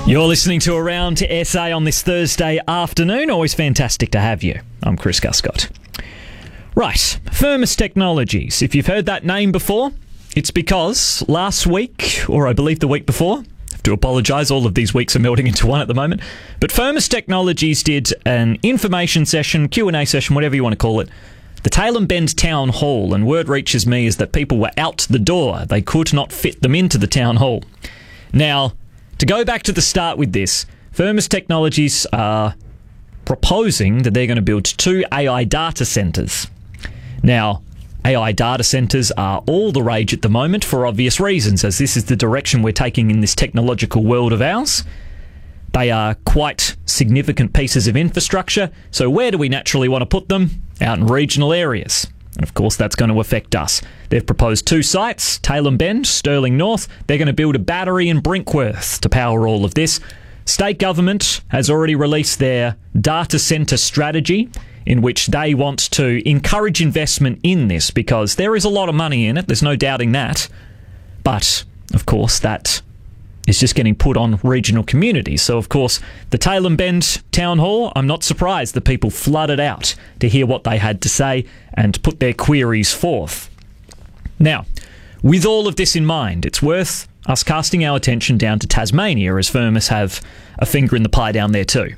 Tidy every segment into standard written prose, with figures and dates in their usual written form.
You're listening to Around to SA on this Thursday afternoon. Always fantastic to have you. I'm Chris Guscott. Right, Firmus Technologies. If you've heard that name before, it's because last week, or I believe the week before, I have to apologise, all of these weeks are melting into one at the moment, but Firmus Technologies did an information session, Q&A session, whatever you want to call it, the Tailem Bend Town Hall, and word reaches me is that people were out the door. They could not fit them into the town hall. Now, to go back to the start with this, Firmus Technologies are proposing that they're going to build 2 AI data centres. Now, AI data centres are all the rage at the moment for obvious reasons, as this is the direction we're taking in this technological world of ours. They are quite significant pieces of infrastructure, so where do we naturally want to put them? Out in regional areas. And of course, that's going to affect us. They've proposed 2 sites, Tailem Bend, Stirling North. They're going to build a battery in Brinkworth to power all of this. State government has already released their data centre strategy, in which they want to encourage investment in this because there is a lot of money in it. There's no doubting that. But, of course, that is just getting put on regional communities. So, of course, the Tailem Bend Town Hall, I'm not surprised that people flooded out to hear what they had to say and put their queries forth. Now, with all of this in mind, it's worth us casting our attention down to Tasmania, as Firmus have a finger in the pie down there too.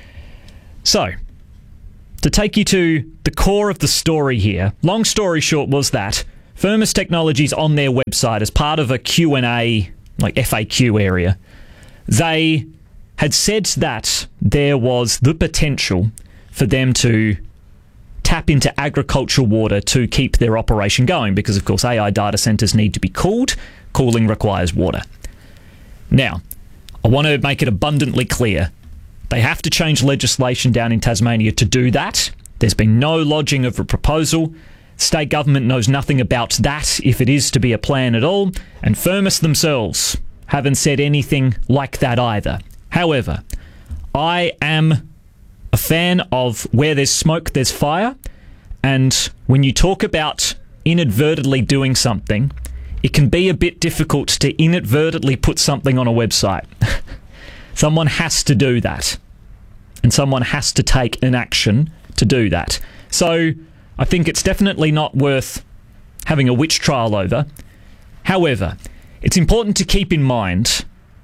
So, to take you to the core of the story here, long story short was that Firmus Technologies on their website, as part of a Q&A, like FAQ area, they had said that there was the potential for them to tap into agricultural water to keep their operation going because, of course, AI data centres need to be cooled. Cooling requires water. Now, I want to make it abundantly clear. They have to change legislation down in Tasmania to do that. There's been no lodging of a proposal. State government knows nothing about that, if it is to be a plan at all, and Firmus themselves haven't said anything like that either. However, I am a fan of where there's smoke, there's fire, and when you talk about inadvertently doing something, it can be a bit difficult to inadvertently put something on a website. Someone has to do that, and someone has to take an action to do that. So I think it's definitely not worth having a witch trial over. However, it's important to keep in mind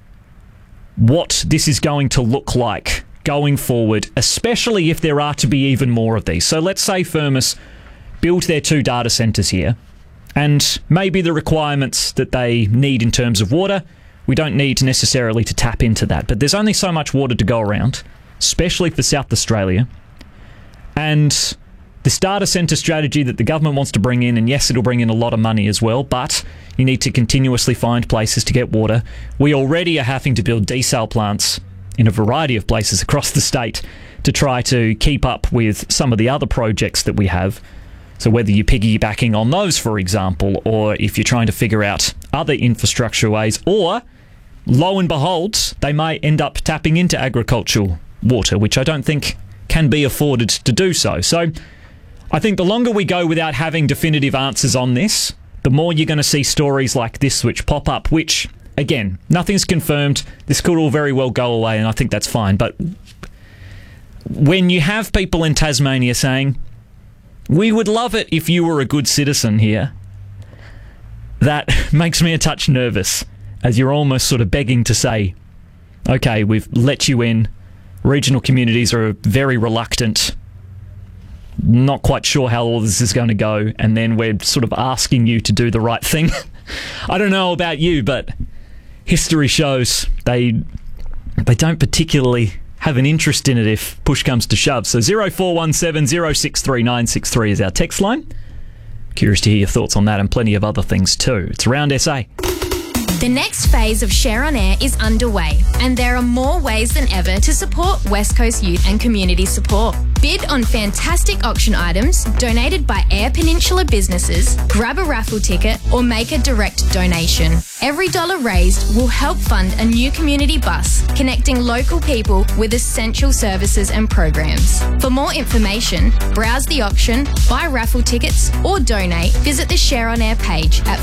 what this is going to look like going forward, especially if there are to be even more of these. So let's say Firmus build their 2 data centres here, and maybe the requirements that they need in terms of water, we don't need necessarily to tap into that. But there's only so much water to go around, especially for South Australia. And this data centre strategy that the government wants to bring in, and yes, it'll bring in a lot of money as well, but you need to continuously find places to get water. We already are having to build desal plants in a variety of places across the state to try to keep up with some of the other projects that we have. So whether you're piggybacking on those, for example, or if you're trying to figure out other infrastructure ways, or, lo and behold, they might end up tapping into agricultural water, which I don't think can be afforded to do so. So I think the longer we go without having definitive answers on this, the more you're going to see stories like this which pop up, which, again, nothing's confirmed. This could all very well go away, and I think that's fine. But when you have people in Tasmania saying, we would love it if you were a good citizen here, that makes me a touch nervous, as you're almost sort of begging to say, okay, we've let you in. Regional communities are very reluctant, not quite sure how all this is going to go, and then we're sort of asking you to do the right thing. I don't know about you, but history shows they don't particularly have an interest in it if push comes to shove. So 0417 063 963 is our text line. Curious to hear your thoughts on that and plenty of other things too. It's Around SA. The next phase of Share on Air is underway, and there are more ways than ever to support West Coast youth and community support. Bid on fantastic auction items donated by Eyre Peninsula businesses, grab a raffle ticket or make a direct donation. Every dollar raised will help fund a new community bus connecting local people with essential services and programs. For more information, browse the auction, buy raffle tickets or donate, visit the Share on Air page at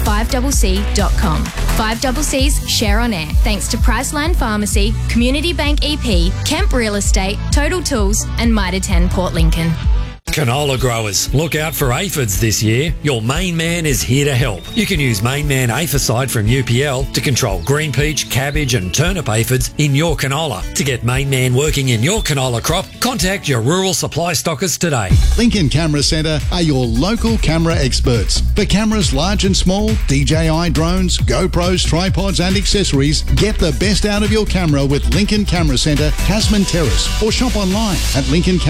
5cc.com. 5cc's Share on Air, thanks to Priceline Pharmacy, Community Bank EP, Kemp Real Estate, Total Tools and Mitre 10 Port Lincoln. Canola growers, look out for aphids this year. Your Main Man is here to help. You can use Main Man Aphicide from UPL to control green peach, cabbage and turnip aphids in your canola. To get Main Man working in your canola crop, contact your rural supply stockers today. Lincoln Camera Centre are your local camera experts. For cameras large and small, DJI drones, GoPros, tripods and accessories, get the best out of your camera with Lincoln Camera Centre, Tasman Terrace, or shop online at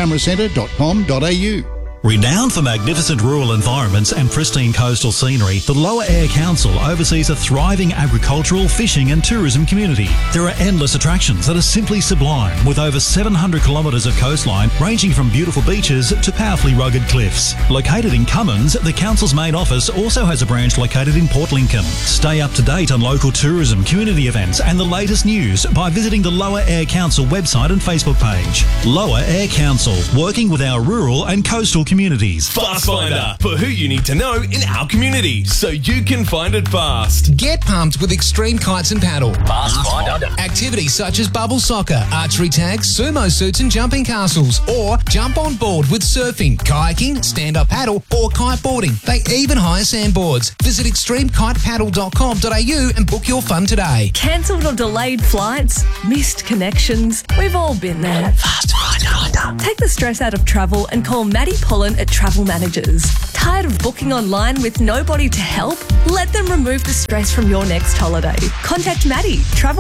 lincolncameracentre.com.au. Renowned for magnificent rural environments and pristine coastal scenery, the Lower Eyre Council oversees a thriving agricultural, fishing and tourism community. There are endless attractions that are simply sublime, with over 700 kilometres of coastline ranging from beautiful beaches to powerfully rugged cliffs. Located in Cummins, the council's main office also has a branch located in Port Lincoln. Stay up to date on local tourism, community events and the latest news by visiting the Lower Eyre Council website and Facebook page. Lower Eyre Council, working with our rural and coastal communities. Fast Finder, for who you need to know in our community, so you can find it fast. Get pumped with Extreme Kites and Paddle. Fast Finder. Activities such as bubble soccer, archery tags, sumo suits and jumping castles, or jump on board with surfing, kayaking, stand-up paddle or kiteboarding. They even hire sandboards. Visit extremekitepaddle.com.au and book your fun today. Cancelled or delayed flights, missed connections. We've all been there. Fast Finder. Take the stress out of travel and call Maddie Pullen at Travel Managers. Tired of booking online with nobody to help? Let them remove the stress from your next holiday. Contact Maddie,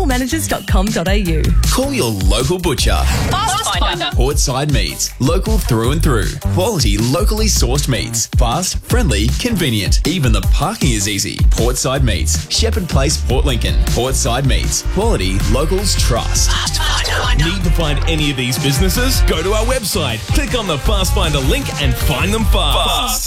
travelmanagers.com.au. Call your local butcher. Fast Finder. Portside Meats. Local through and through. Quality, locally sourced meats. Fast, friendly, convenient. Even the parking is easy. Portside Meats. Shepherd Place, Port Lincoln. Portside Meats. Quality, locals trust. Fast Finder. Need to find any of these businesses? Go to our website, click on the Fast Finder link and find them fast.